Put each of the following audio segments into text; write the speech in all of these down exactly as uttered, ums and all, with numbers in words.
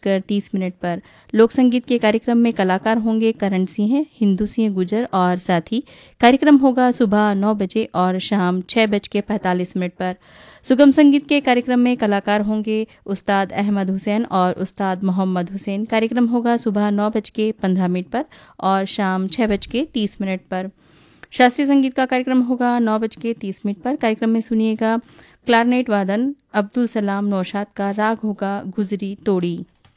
बजकर तीस मिनट पर लोक संगीत के कार्यक्रम में कलाकार होंगे करण सिंह, हिंदू सिंह गुजर और साथ ही कार्यक्रम होगा सुबह नौ बजे और शाम छः बज के पैंतालीस मिनट पर। सुगम संगीत के कार्यक्रम में कलाकार होंगे उस्ताद अहमद हुसैन और उस्ताद मोहम्मद हुसैन। कार्यक्रम होगा सुबह नौ बज के पंद्रह मिनट पर और शाम छः बज के तीस मिनट पर। शास्त्रीय संगीत का कार्यक्रम होगा नौ बज के तीस मिनट पर। कार्यक्रम में सुनिएगा क्लारनेट वादन अब्दुल सलाम नौशाद का, राग होगा गुजरी तोड़ी।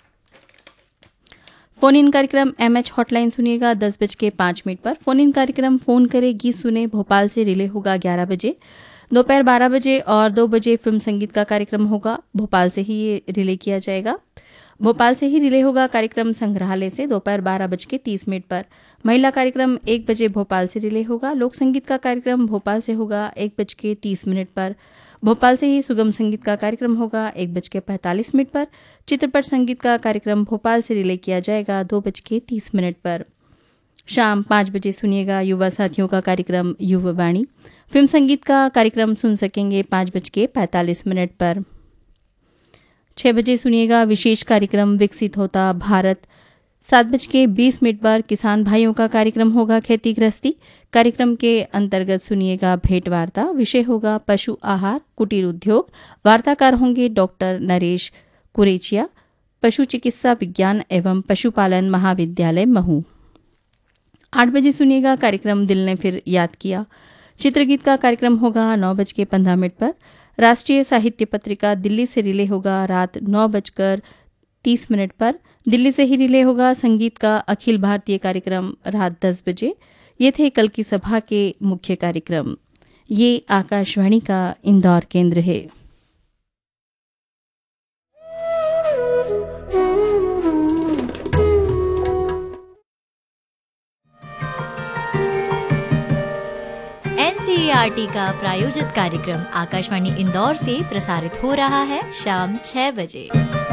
फोन इन कार्यक्रम एम एच हॉटलाइन सुनिएगा दस बज के पाँच मिनट पर। फोन इन कार्यक्रम फोन करे गीत सुने भोपाल से रिले होगा ग्यारह बजे। दोपहर बारह बजे और दो बजे फिल्म संगीत का कार्यक्रम होगा, भोपाल से ही ये रिले किया जाएगा। भोपाल से ही रिले होगा कार्यक्रम संग्रहालय से दोपहर बारह बज के तीस मिनट पर। महिला कार्यक्रम एक बजे भोपाल से रिले होगा। लोक संगीत का कार्यक्रम भोपाल से होगा एक बज के तीस मिनट पर। भोपाल से ही सुगम संगीत का कार्यक्रम होगा एक बज के पैंतालीस मिनट पर। चित्रपट संगीत का कार्यक्रम भोपाल से रिले किया जाएगा दो बज के तीस मिनट पर। शाम पाँच बजे सुनिएगा युवा साथियों का कार्यक्रम युवा वाणी। फिल्म संगीत का कार्यक्रम सुन सकेंगे पाँच बज के पैंतालीस मिनट पर। छः बजे सुनिएगा विशेष कार्यक्रम विकसित होता भारत। सात बज के बीस मिनट पर किसान भाइयों का कार्यक्रम होगा खेती गृहस्थी। कार्यक्रम के अंतर्गत सुनिएगा भेंट वार्ता, विषय होगा पशु आहार कुटीर उद्योग। वार्ताकार होंगे डॉक्टर नरेश कुरेचिया, पशु चिकित्सा विज्ञान एवं पशुपालन महाविद्यालय महू। आठ बजे सुनिएगा कार्यक्रम दिल ने फिर याद किया। चित्रगीत का कार्यक्रम होगा नौ बज के पंद्रह मिनट पर। राष्ट्रीय साहित्य पत्रिका दिल्ली से रिले होगा रात नौ बजकर तीस मिनट पर। दिल्ली से ही रिले होगा संगीत का अखिल भारतीय कार्यक्रम रात दस बजे। ये थे कल की सभा के मुख्य कार्यक्रम। ये आकाशवाणी का इंदौर केंद्र है। N C E R T का प्रायोजित कार्यक्रम आकाशवाणी इंदौर से प्रसारित हो रहा है शाम छह बजे।